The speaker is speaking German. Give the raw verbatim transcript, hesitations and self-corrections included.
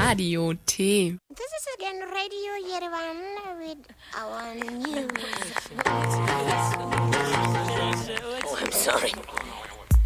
Radio T. This is again Radio Yerevan with our news. Oh, I'm sorry.